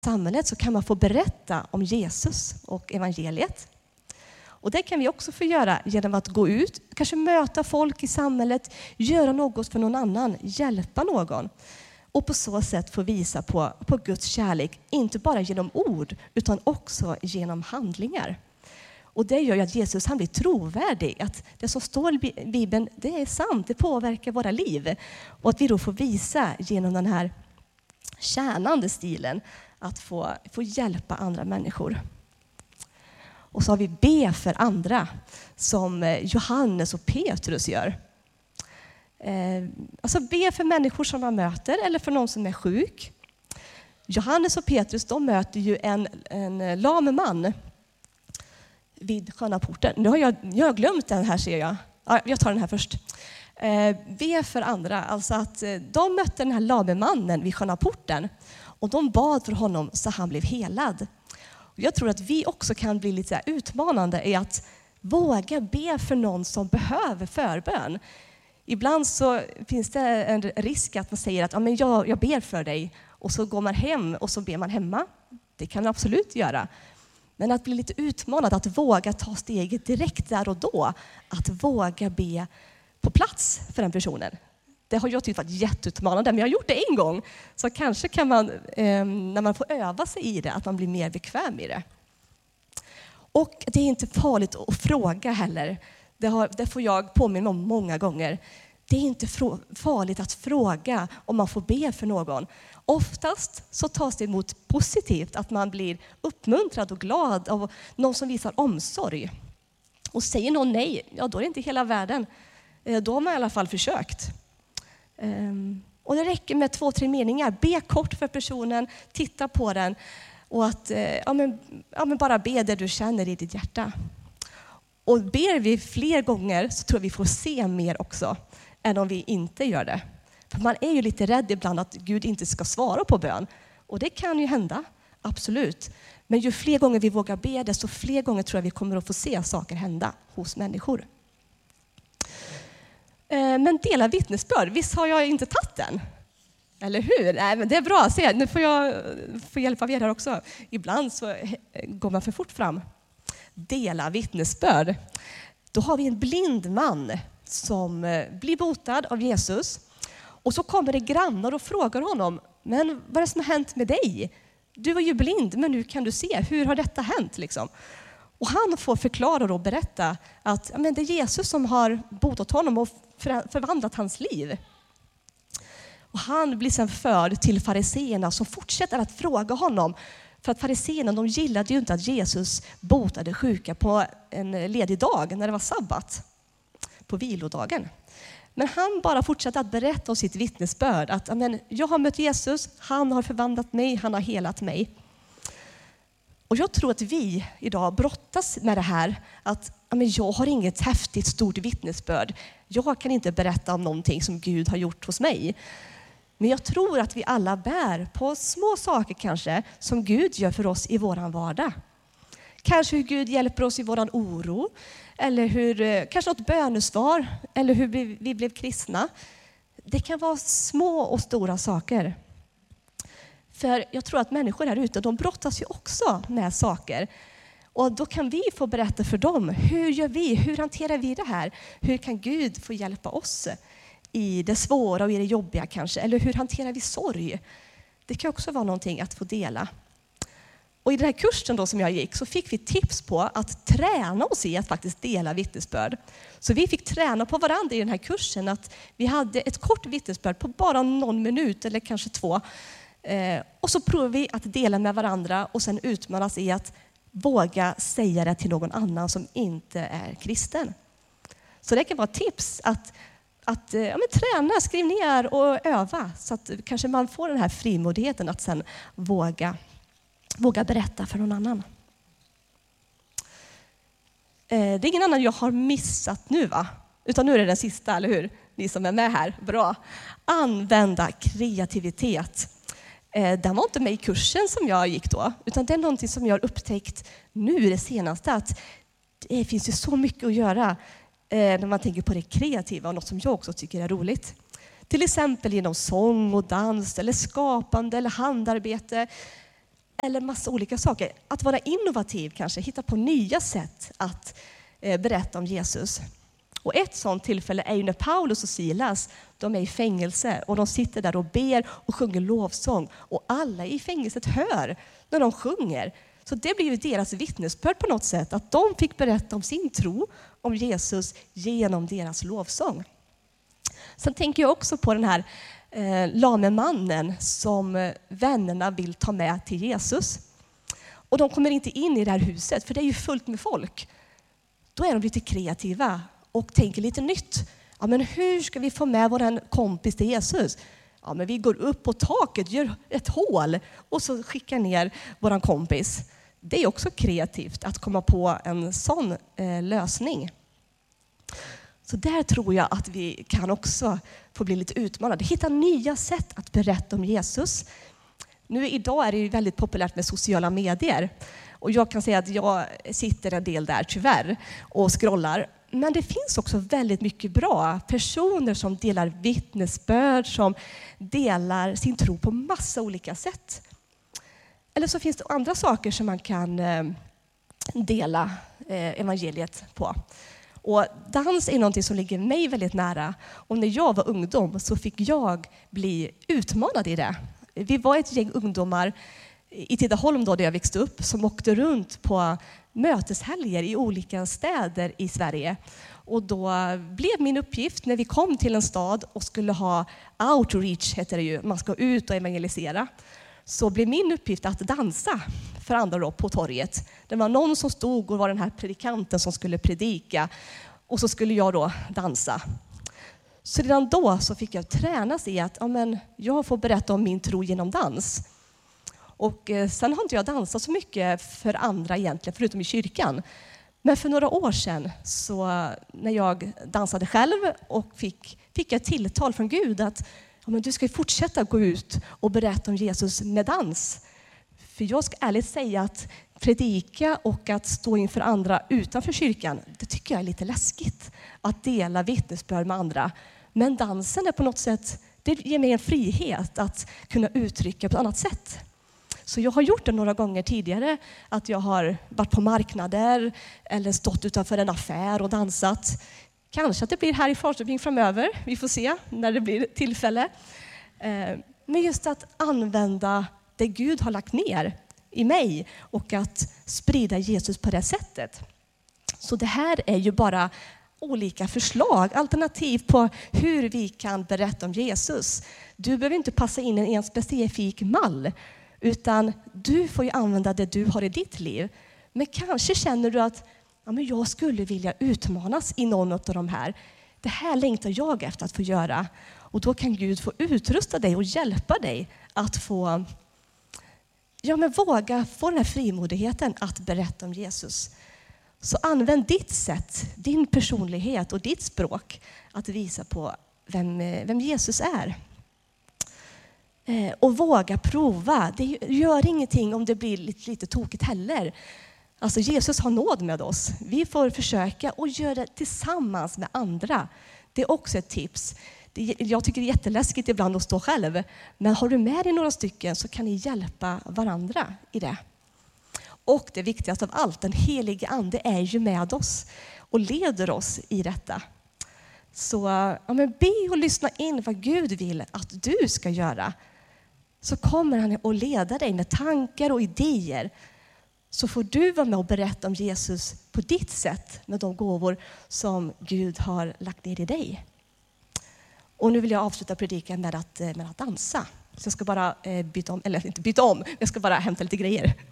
samhället så kan man få berätta om Jesus och evangeliet. Och det kan vi också få göra genom att gå ut, kanske möta folk i samhället, göra något för någon annan, hjälpa någon. Och på så sätt få visa på Guds kärlek, inte bara genom ord utan också genom handlingar. Och det gör ju att Jesus han blir trovärdig, att det som står i Bibeln, det är sant, det påverkar våra liv. Och att vi då får visa genom den här tjänande stilen att få hjälpa andra människor. Och så har vi be för andra som Johannes och Petrus gör. Alltså be för människor som man möter eller för någon som är sjuk. Johannes och Petrus, de möter ju en lam man vid Sköna porten. Nu har jag glömt den här, ser jag. Ja, jag tar den här först. Be för andra. Alltså att de mötte den här lame mannen vid Sköna porten. Och de bad för honom så han blev helad. Och jag tror att vi också kan bli lite utmanande i att våga be för någon som behöver förbön. Ibland så finns det en risk att man säger att ja, men jag ber för dig. Och så går man hem och så ber man hemma. Det kan man absolut göra. Men att bli lite utmanad, att våga ta steget direkt där och då. Att våga be på plats för den personen. Det har jag tyckt varit jätteutmanande, men jag har gjort det en gång. Så kanske kan man, när man får öva sig i det, att man blir mer bekväm i det. Och det är inte farligt att fråga heller. Det får jag påminna om många gånger. Det är inte farligt att fråga om man får be för någon. Oftast så tas det emot positivt, att man blir uppmuntrad och glad av någon som visar omsorg. Och säger någon nej, ja då är det inte hela världen. Då har man i alla fall försökt. Och det räcker med 2-3 meningar. Be kort för personen, titta på den och att bara be det du känner i ditt hjärta. Och ber vi fler gånger så tror jag vi får se mer också än om vi inte gör det. För man är ju lite rädd ibland att Gud inte ska svara på bön. Och det kan ju hända, absolut. Men ju fler gånger vi vågar be det, så fler gånger tror jag vi kommer att få se saker hända hos människor. Men dela vittnesbörd, visst har jag inte tagit den? Eller hur? Nej, men det är bra. Se, nu får jag få hjälp av er här också. Ibland så går man för fort fram. Dela vittnesbörd. Då har vi en blind man som blir botad av Jesus. Och så kommer det grannar och frågar honom, men vad är det som har hänt med dig? Du var ju blind, men nu kan du se. Hur har detta hänt? Liksom? Och han får förklara och berätta att men det är Jesus som har botat honom och förvandlat hans liv. Och han blir sedan förd till fariseerna som fortsätter att fråga honom. För att fariseerna, de gillade ju inte att Jesus botade sjuka på en ledig dag när det var sabbat. På vilodagen. Men han bara fortsätter att berätta om sitt vittnesbörd. Att jag har mött Jesus, han har förvandlat mig, han har helat mig. Och jag tror att vi idag brottas med det här. Att jag har inget häftigt stort vittnesbörd. Jag kan inte berätta om någonting som Gud har gjort hos mig. Men jag tror att vi alla bär på små saker kanske som Gud gör för oss i våran vardag. Kanske hur Gud hjälper oss i våran oro. Eller kanske något bönesvar. Eller hur vi blev kristna. Det kan vara små och stora saker. För jag tror att människor här ute, de brottas ju också med saker. Och då kan vi få berätta för dem. Hur gör vi? Hur hanterar vi det här? Hur kan Gud få hjälpa oss i det svåra och i det jobbiga kanske? Eller hur hanterar vi sorg? Det kan också vara någonting att få dela. Och i den här kursen då som jag gick så fick vi tips på att träna oss i att faktiskt dela vittnesbörd. Så vi fick träna på varandra i den här kursen att vi hade ett kort vittnesbörd på bara någon minut eller kanske 2. Och så provar vi att dela med varandra och sen utmanas i att våga säga det till någon annan som inte är kristen. Så det kan vara tips att träna, skriv ner och öva så att kanske man får den här frimodigheten att sen våga berätta för någon annan. Det är ingen annan jag har missat nu va? Utan nu är det den sista, eller hur? Ni som är med här, bra. Använda kreativitet. Den var inte med i kursen som jag gick då. Utan det är någonting som jag har upptäckt nu det senaste. Att det finns ju så mycket att göra när man tänker på det kreativa. Och något som jag också tycker är roligt. Till exempel genom sång och dans. Eller skapande eller handarbete. Eller massa olika saker. Att vara innovativ kanske, hitta på nya sätt att berätta om Jesus. Och ett sådant tillfälle är ju när Paulus och Silas, de är i fängelse och de sitter där och ber och sjunger lovsång. Och alla i fängelset hör när de sjunger. Så det blir ju deras vittnesbörd på något sätt, att de fick berätta om sin tro, om Jesus genom deras lovsång. Sen tänker jag också på den här lame mannen som vännerna vill ta med till Jesus. Och de kommer inte in i det här huset, för det är ju fullt med folk. Då är de lite kreativa och tänker lite nytt. Ja, men hur ska vi få med vår kompis till Jesus? Ja, men vi går upp på taket, gör ett hål och så skickar ner vår kompis. Det är också kreativt att komma på en sån lösning. Så där tror jag att vi kan också få bli lite utmanade. Hitta nya sätt att berätta om Jesus. Nu idag är det ju väldigt populärt med sociala medier. Och jag kan säga att jag sitter en del där tyvärr och scrollar. Men det finns också väldigt mycket bra personer som delar vittnesbörd, som delar sin tro på massa olika sätt. Eller så finns det andra saker som man kan dela evangeliet på. Och dans är någonting som ligger mig väldigt nära. Och när jag var ungdom så fick jag bli utmanad i det. Vi var ett gäng ungdomar i Tidaholm då, där jag växte upp, som åkte runt på möteshelger i olika städer i Sverige. Och då blev min uppgift när vi kom till en stad och skulle ha outreach, heter det ju, man ska ut och evangelisera. Så blev min uppgift att dansa för andra då på torget. Det var någon som stod och var den här predikanten som skulle predika. Och så skulle jag då dansa. Så redan då så fick jag tränas i att jag får berätta om min tro genom dans. Och sen har inte jag dansat så mycket för andra egentligen, förutom i kyrkan. Men för några år sedan, så när jag dansade själv och fick jag ett tilltal från Gud att du ska fortsätta gå ut och berätta om Jesus med dans. För jag ska ärligt säga att predika och att stå inför andra utanför kyrkan, det tycker jag är lite läskigt. Att dela vittnesbörd med andra. Men dansen är på något sätt, det ger mig en frihet att kunna uttrycka på ett annat sätt. Så jag har gjort det några gånger tidigare, att jag har varit på marknader eller stått utanför en affär och dansat. Kanske att det blir här i Falköping framöver, vi får se när det blir tillfälle. Men just att använda det Gud har lagt ner i mig och att sprida Jesus på det sättet. Så det här är ju bara olika förslag, alternativ på hur vi kan berätta om Jesus. Du behöver inte passa in i en specifik mall, utan du får ju använda det du har i ditt liv. Men kanske känner du att jag skulle vilja utmanas i någon av de här. Det här längtar jag efter att få göra. Och då kan Gud få utrusta dig och hjälpa dig att få våga få den här frimodigheten att berätta om Jesus. Så använd ditt sätt, din personlighet och ditt språk att visa på vem Jesus är. Och våga prova. Det gör ingenting om det blir lite tokigt heller. Alltså Jesus har nåd med oss. Vi får försöka och göra det tillsammans med andra. Det är också ett tips. Jag tycker det är jätteläskigt ibland att stå själv. Men har du med dig några stycken så kan ni hjälpa varandra i det. Och det viktigaste av allt, den helige ande är ju med oss och leder oss i detta. Så be och lyssna in vad Gud vill att du ska göra. Så kommer han att leda dig med tankar och idéer. Så får du vara med och berätta om Jesus på ditt sätt med de gåvor som Gud har lagt ner i dig. Och nu vill jag avsluta predikan med att dansa. Så jag ska bara byta om, eller inte byta om, jag ska bara hämta lite grejer.